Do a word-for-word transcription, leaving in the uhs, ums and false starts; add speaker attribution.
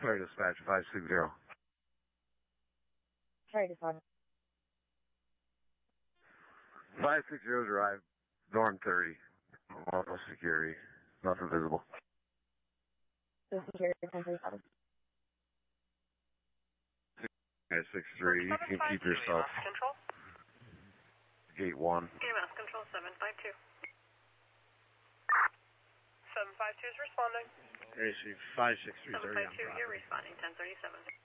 Speaker 1: Fire dispatch, five six zero.
Speaker 2: Fire dispatch.
Speaker 1: five six zero drive, norm thirty. No security. Nothing visible.
Speaker 2: So security ten thirty-seven.
Speaker 1: five six three, you can keep yourself.
Speaker 3: Control.
Speaker 1: Gate one.
Speaker 3: E M S control seven five two. seven five two is responding.
Speaker 4: A C five six three
Speaker 3: seven
Speaker 4: zero.
Speaker 3: five two, you're responding ten thirty-seven.